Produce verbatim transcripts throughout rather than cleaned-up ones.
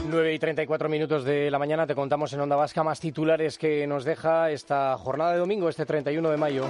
nueve y treinta y cuatro minutos de la mañana te contamos en Onda Vasca más titulares que nos deja esta jornada de domingo, este treinta y uno de mayo.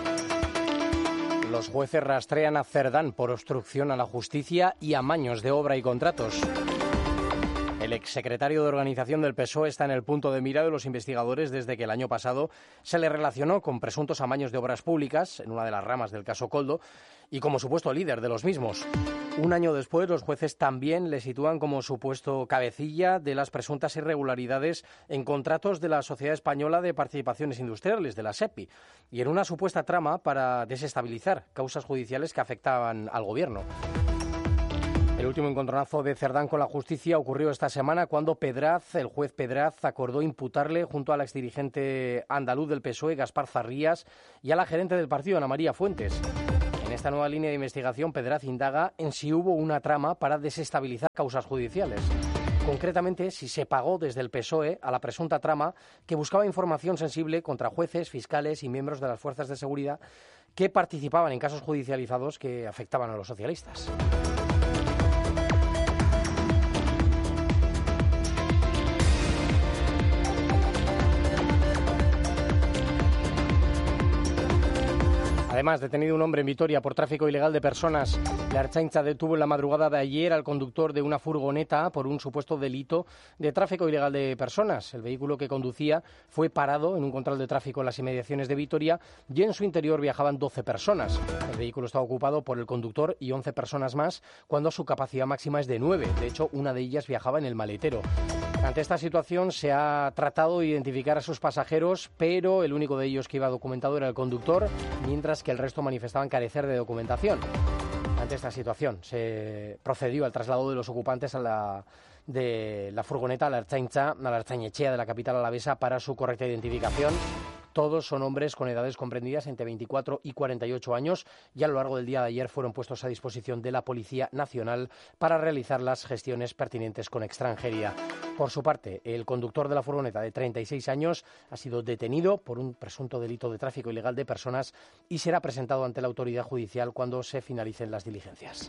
Los jueces rastrean a Cerdán por obstrucción a la justicia y amaños de obra y contratos. El exsecretario de Organización del P S O E está en el punto de mira de los investigadores desde que el año pasado se le relacionó con presuntos amaños de obras públicas en una de las ramas del caso Koldo y como supuesto líder de los mismos. Un año después, los jueces también le sitúan como supuesto cabecilla de las presuntas irregularidades en contratos de la Sociedad Española de Participaciones Industriales, de la SEPI, y en una supuesta trama para desestabilizar causas judiciales que afectaban al Gobierno. El último encontronazo de Cerdán con la justicia ocurrió esta semana cuando Pedraz, el juez Pedraz, acordó imputarle junto al exdirigente andaluz del P S O E, Gaspar Zarrías, y a la gerente del partido, Ana María Fuentes. En esta nueva línea de investigación, Pedraz indaga en si hubo una trama para desestabilizar causas judiciales. Concretamente, si se pagó desde el P S O E a la presunta trama que buscaba información sensible contra jueces, fiscales y miembros de las fuerzas de seguridad que participaban en casos judicializados que afectaban a los socialistas. Además, detenido un hombre en Vitoria por tráfico ilegal de personas. La Ertzaintza detuvo en la madrugada de ayer al conductor de una furgoneta por un supuesto delito de tráfico ilegal de personas. El vehículo que conducía fue parado en un control de tráfico en las inmediaciones de Vitoria y en su interior viajaban doce personas. El vehículo estaba ocupado por el conductor y once personas más, cuando su capacidad máxima es de nueve. De hecho, una de ellas viajaba en el maletero. Ante esta situación se ha tratado de identificar a sus pasajeros, pero el único de ellos que iba documentado era el conductor, mientras que el resto manifestaban carecer de documentación. Ante esta situación se procedió al traslado de los ocupantes a la, de la furgoneta a la Ertzaintza, a la Ertzainetxea de la capital alavesa para su correcta identificación. Todos son hombres con edades comprendidas entre veinticuatro y cuarenta y ocho años y a lo largo del día de ayer fueron puestos a disposición de la Policía Nacional para realizar las gestiones pertinentes con extranjería. Por su parte, el conductor de la furgoneta de treinta y seis años ha sido detenido por un presunto delito de tráfico ilegal de personas y será presentado ante la autoridad judicial cuando se finalicen las diligencias.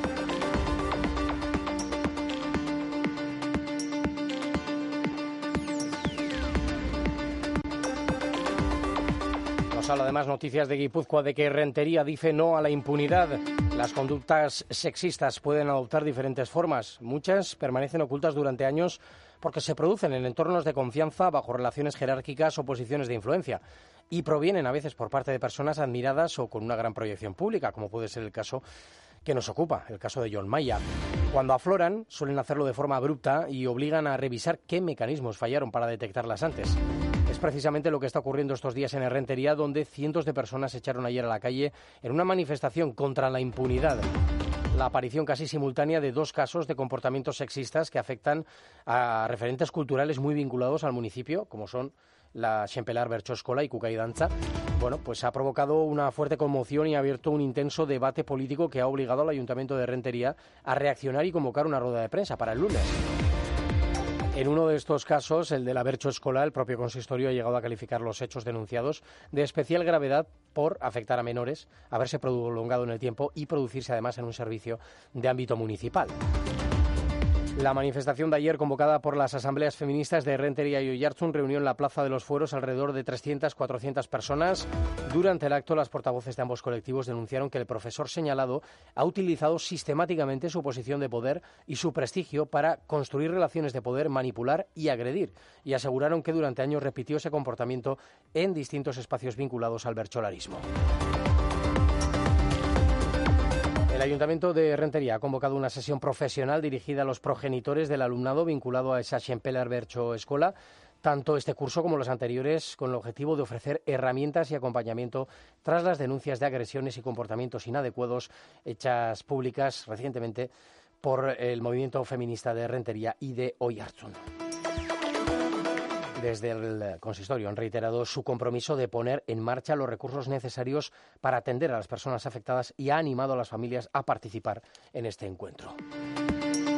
Además, noticias de Guipúzcoa de que Rentería dice no a la impunidad. Las conductas sexistas pueden adoptar diferentes formas. Muchas permanecen ocultas durante años porque se producen en entornos de confianza, bajo relaciones jerárquicas o posiciones de influencia. Y provienen a veces por parte de personas admiradas o con una gran proyección pública, como puede ser el caso que nos ocupa, el caso de Jon Maya. Cuando afloran, suelen hacerlo de forma abrupta y obligan a revisar qué mecanismos fallaron para detectarlas antes. Es precisamente lo que está ocurriendo estos días en Errentería, donde cientos de personas se echaron ayer a la calle en una manifestación contra la impunidad. La aparición casi simultánea de dos casos de comportamientos sexistas que afectan a referentes culturales muy vinculados al municipio, como son la Xempelar Bertso-Eskola y Kukai Dantza, bueno, pues ha provocado una fuerte conmoción y ha abierto un intenso debate político que ha obligado al Ayuntamiento de Errentería a reaccionar y convocar una rueda de prensa para el lunes. En uno de estos casos, el de la Bertso-Eskola, el propio consistorio ha llegado a calificar los hechos denunciados de especial gravedad por afectar a menores, haberse prolongado en el tiempo y producirse además en un servicio de ámbito municipal. La manifestación de ayer, convocada por las asambleas feministas de Errentería y Oiartzun, reunió en la Plaza de los Fueros alrededor de trescientas a cuatrocientas personas. Durante el acto, las portavoces de ambos colectivos denunciaron que el profesor señalado ha utilizado sistemáticamente su posición de poder y su prestigio para construir relaciones de poder, manipular y agredir, y aseguraron que durante años repitió ese comportamiento en distintos espacios vinculados al bercholarismo. El Ayuntamiento de Rentería ha convocado una sesión profesional dirigida a los progenitores del alumnado vinculado a esa Xempelar Bertso-Eskola, tanto este curso como los anteriores, con el objetivo de ofrecer herramientas y acompañamiento tras las denuncias de agresiones y comportamientos inadecuados hechas públicas recientemente por el movimiento feminista de Rentería y de Oiartzun. Desde el consistorio han reiterado su compromiso de poner en marcha los recursos necesarios para atender a las personas afectadas y ha animado a las familias a participar en este encuentro.